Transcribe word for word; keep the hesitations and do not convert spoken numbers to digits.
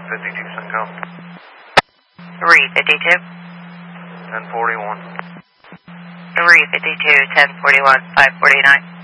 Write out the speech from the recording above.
fifty-two, Syncom. three fifty-two. ten forty-one. three fifty-two, ten forty-one, five forty-nine.